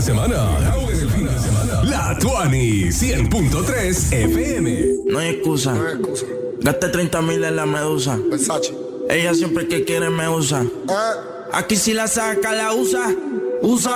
de semana. La Tuani 100.3 FM. No hay excusa. Gasté 30,000 en la medusa. Versace. Ella siempre que quiere me usa. Aquí si la saca la usa.